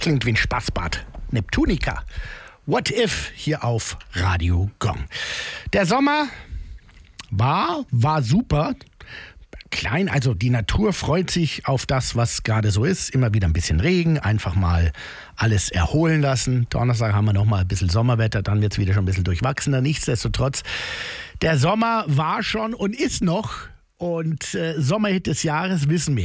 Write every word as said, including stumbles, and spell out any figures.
Klingt wie ein Spaßbad. Neptunica. What If hier auf Radio Gong. Der Sommer war, war super. Klein, also die Natur freut sich auf das, was gerade so ist. Immer wieder ein bisschen Regen, einfach mal alles erholen lassen. Donnerstag haben wir noch mal ein bisschen Sommerwetter, dann wird es wieder schon ein bisschen durchwachsener. Nichtsdestotrotz, der Sommer war schon und ist noch. Und äh, Sommerhit des Jahres wissen wir.